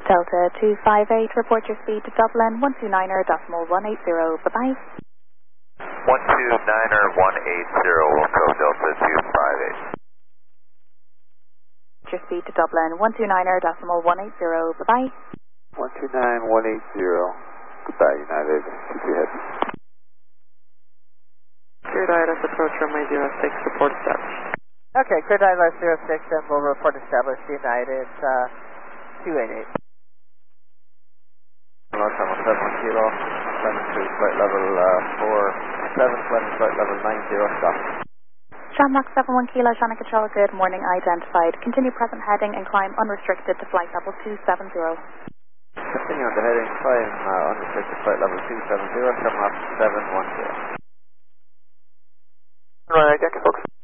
Delta 258, report your speed to Dublin 129er.180. Bye-bye. 129er180, Wilco Delta 258. Your speed to Dublin 129er.180. Bye-bye. 129-180. Goodbye, United. Keep your head. Cleared ILS approach runway 06, report established. Okay, cleared ILS 06, and we'll report established United 288. Last time on 71 kilo, climbing to flight level 47, climbing flight level 90, stop. Shamrock 71 Kilo, Shannon Control, good morning, identified. Continue present heading and climb unrestricted to flight level 270. Continue on the heading, climb unrestricted flight level 270, Shamrock 710. Right, Yankee Fox.